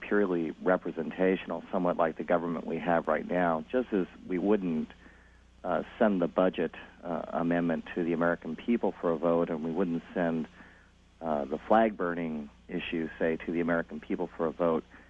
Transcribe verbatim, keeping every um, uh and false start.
purely representational, somewhat like the government we have right now, just as we wouldn't uh, send the budget uh, amendment to the American people for a vote, and we wouldn't send uh, the flag burning issue, say, to the American people for a vote.